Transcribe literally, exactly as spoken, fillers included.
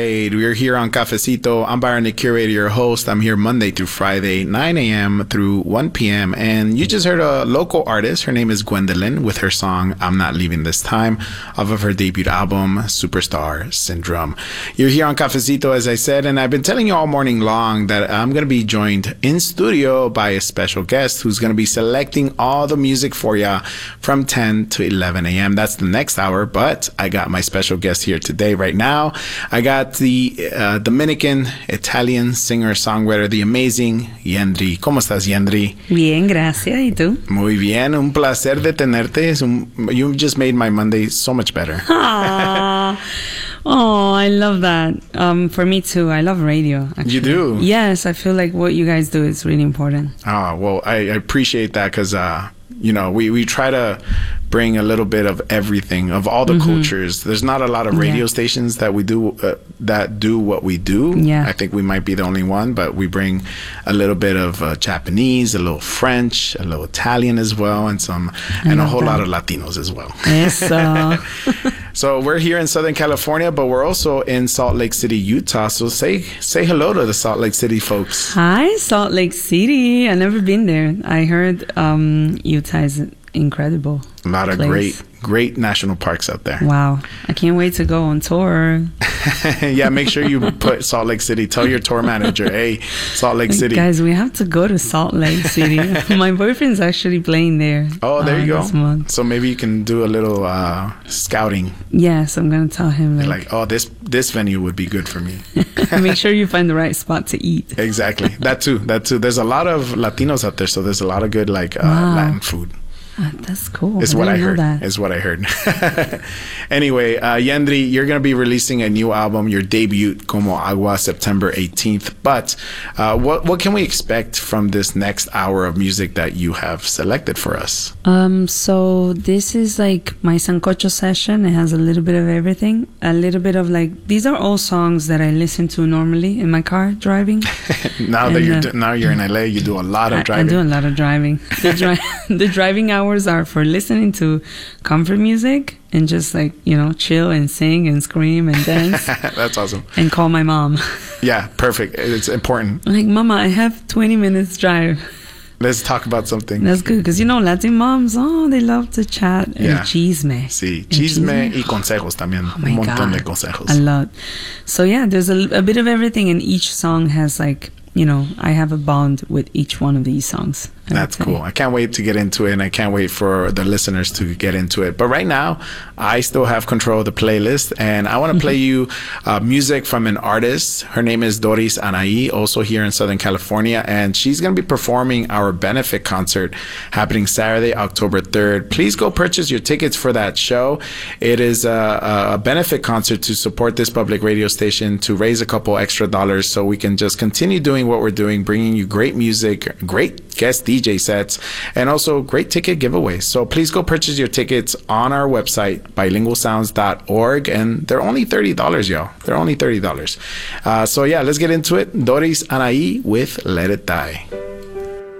right. We're here on Cafecito. I'm Byron, the curator, your host. I'm here Monday through Friday, nine a.m. through one p.m. And you just heard a local artist. Her name is Gwendolyn with her song, I'm Not Leaving This Time, off of her debut album, Superstar Syndrome. You're here on Cafecito, as I said, and I've been telling you all morning long that I'm going to be joined in studio by a special guest who's going to be selecting all the music for you from ten to eleven a.m. That's the next hour, but I got my special guest here today, right now. I got the uh, Dominican Italian singer-songwriter, the amazing Yendri. ¿Cómo estás, Yendri? Bien, gracias. ¿Y tú? Muy bien. Un placer de tenerte. Es un, you just made my Monday so much better. Aww. Oh, I love that. Um, for me too. I love radio. Actually. You do? Yes, I feel like what you guys do is really important. Oh, well, I, I appreciate that because, uh, you know, we, we try to bring a little bit of everything, of all the mm-hmm. cultures. There's not a lot of radio yeah. stations that we do uh, that do what we do. Yeah. I think we might be the only one, but we bring a little bit of uh, Japanese, a little French, a little Italian as well, and some I and a whole that. lot of Latinos as well. Eso. So we're here in Southern California, but we're also in Salt Lake City, Utah. So say say hello to the Salt Lake City folks. Hi, Salt Lake City. I've never been there. I heard um, Utah is incredible. A lot of place. great, great national parks out there. Wow. I can't wait to go on tour. Yeah, make sure you put Salt Lake City. Tell your tour manager, hey, Salt Lake City. Guys, we have to go to Salt Lake City. My boyfriend's actually playing there. Oh, there uh, you go. This month. So maybe you can do a little uh, scouting. Yes, I'm going to tell him. Like, like, oh, this this venue would be good for me. Make sure you find the right spot to eat. Exactly. That too. That too. There's a lot of Latinos out there, so there's a lot of good like uh, wow. Latin food. Uh, that's cool. Is I what I know heard. That. Is what I heard. Anyway, uh, Yendri, you're going to be releasing a new album, your debut, Como Agua, September eighteenth. But uh, what what can we expect from this next hour of music that you have selected for us? Um, so this is like my Sancocho session. It has a little bit of everything. A little bit of like, these are all songs that I listen to normally in my car driving. now and, that you're uh, now you're in L A, you do a lot of I, driving. I do a lot of driving. The, dri- the driving hours are for listening to comfort music and just like, you know, chill and sing and scream and dance. That's awesome. And call my mom. Yeah, perfect. It's important. Like, Mama, I have twenty minutes drive. Let's talk about something. That's good because, you know, Latin moms, oh, they love to chat and yeah. chisme. Sí, chisme, chisme y consejos también. Oh my Un montón God. de consejos. A lot. So, yeah, there's a, a bit of everything, and each song has like, you know, I have a bond with each one of these songs. That's cool. I can't wait to get into it, and I can't wait for the listeners to get into it. But right now, I still have control of the playlist, and I want to play you uh, music from an artist. Her name is Doris Anaí, also here in Southern California, and she's going to be performing our benefit concert happening Saturday, October third. Please go purchase your tickets for that show. It is a, a benefit concert to support this public radio station, to raise a couple extra dollars so we can just continue doing what we're doing, bringing you great music, great guest D J sets, and also great ticket giveaways. So please go purchase your tickets on our website, bilingual sounds dot org, and they're only thirty dollars, y'all. They're only thirty dollars. Uh, so yeah, let's get into it. Doris Anaí with Let It Die.